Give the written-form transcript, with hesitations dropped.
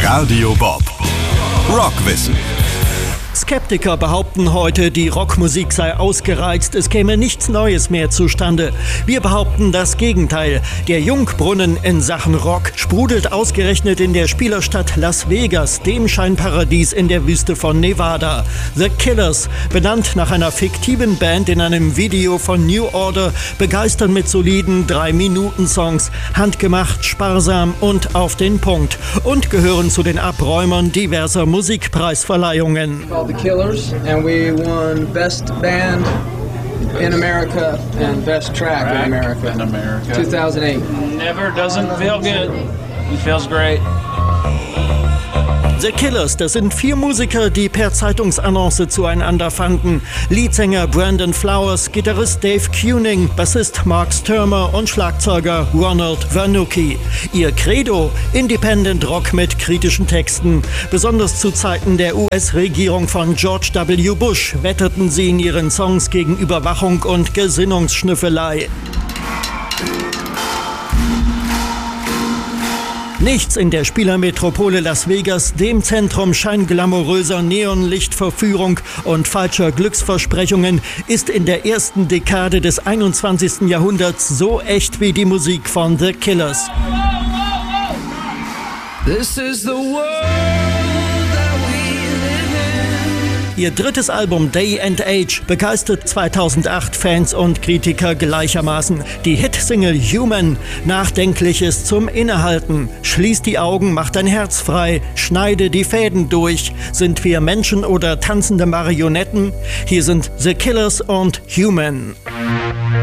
Radio Bob. Rockwissen. Skeptiker behaupten heute, die Rockmusik sei ausgereizt, es käme nichts Neues mehr zustande. Wir behaupten das Gegenteil. Der Jungbrunnen in Sachen Rock sprudelt ausgerechnet in der Spielerstadt Las Vegas, dem Scheinparadies in der Wüste von Nevada. The Killers, benannt nach einer fiktiven Band in einem Video von New Order, begeistern mit soliden 3-Minuten-Songs, handgemacht, sparsam und auf den Punkt, und gehören zu den Abräumern diverser Musikpreisverleihungen. The Killers, and we won Best Band in America and Best Track in America. 2008. Never doesn't feel good. It feels great. The Killers, das sind 4 Musiker, die per Zeitungsannonce zueinander fanden. Leadsänger Brandon Flowers, Gitarrist Dave Kuning, Bassist Mark Sturmer und Schlagzeuger Ronald Wernicke. Ihr Credo: Independent Rock mit kritischen Texten. Besonders zu Zeiten der US-Regierung von George W. Bush wetterten sie in ihren Songs gegen Überwachung und Gesinnungsschnüffelei. Nichts in der Spielermetropole Las Vegas, dem Zentrum scheinglamouröser Neonlichtverführung und falscher Glücksversprechungen, ist in der ersten Dekade des 21. Jahrhunderts so echt wie die Musik von The Killers. This is the world. Ihr drittes Album Day and Age begeistert 2008 Fans und Kritiker gleichermaßen. Die Hitsingle Human, Nachdenkliches zum Innehalten. Schließ die Augen, mach dein Herz frei, schneide die Fäden durch. Sind wir Menschen oder tanzende Marionetten? Hier sind The Killers und Human.